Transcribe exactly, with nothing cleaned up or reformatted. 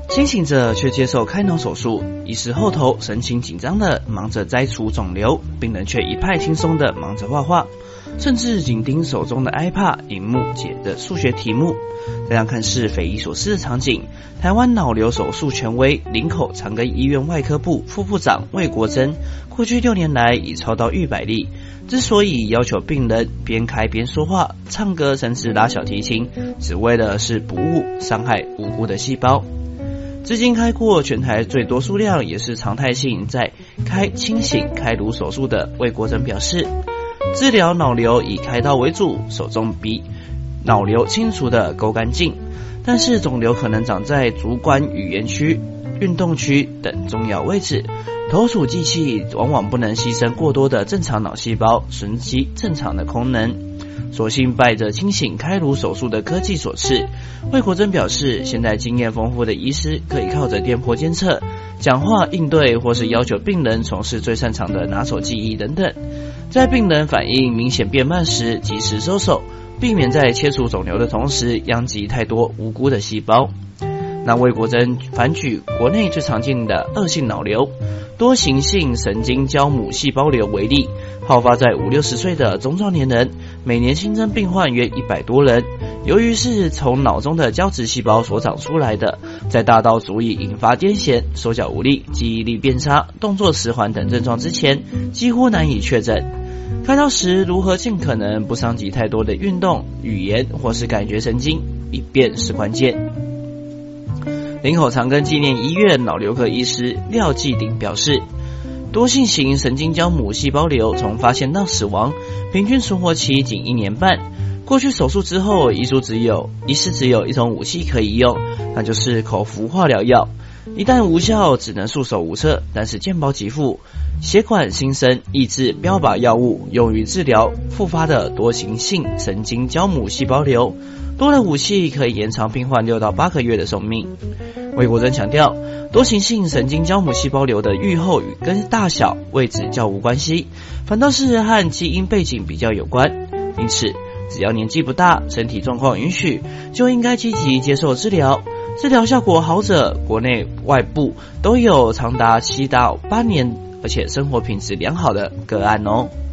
清醒着却接受开脑手术，医师后头神情紧张的忙着摘除肿瘤，病人却一派轻松的忙着画画，甚至紧盯手中的 iPad 荧幕解的数学题目。这样看似匪夷所思的场景，台湾脑瘤手术权威林口长庚医院外科部副部长魏国珍，过去六年来已超到逾百例。之所以要求病人边开边说话、唱歌，甚至拉小提琴，只为的是不误伤害无辜的细胞。至今开过全台最多数量，也是常态性在开清醒开颅手术的魏国珍表示，治疗脑瘤以开刀为主，手中比脑瘤清除的够干净，但是肿瘤可能长在主管语言区、运动区等重要位置，投鼠忌器往往不能牺牲过多的正常脑细胞，损及正常的功能。所幸拜着清醒开颅手术的科技所赐，魏国珍表示，现在经验丰富的医师可以靠着电波监测、讲话应对，或是要求病人从事最擅长的拿手技艺等等，在病人反应明显变慢时及时收手，避免在切除肿瘤的同时殃及太多无辜的细胞。那魏国珍反举国内最常见的恶性脑瘤多形性神经胶母细胞瘤为例，好发在五六十岁的中壮年人，每年新增病患约一百多人。由于是从脑中的胶质细胞所长出来的，在大到足以引发癫痫、手脚无力、记忆力变差、动作迟缓等症状之前，几乎难以确诊。开刀时如何尽可能不伤及太多的运动、语言或是感觉神经，以便是关键。林口长庚纪念医院脑瘤科医师廖继鼎表示，多性型神经胶母细胞瘤从发现到死亡，平均存活期仅一年半。过去手术之后，医术只有医师只有一种武器可以用，那就是口服化疗药。一旦无效，只能束手无策。但是健保给付血管新生抑制标靶药物，用于治疗复发的多形性神经胶母细胞瘤。多了武器可以延长病患六到八个月的寿命。魏国珍强调，多形性神经胶母细胞瘤的预后与跟大小、位置较无关系，反倒是和基因背景比较有关。因此，只要年纪不大、身体状况允许，就应该积极接受治疗。治疗效果好者，国内外部都有长达七到八年，而且生活品质良好的个案哦。